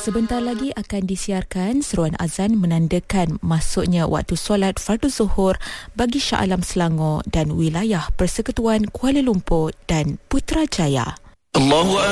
Sebentar lagi akan disiarkan seruan azan menandakan masuknya waktu solat fardu zuhur bagi Shah Alam Selangor dan wilayah Persekutuan Kuala Lumpur dan Putrajaya. Allahu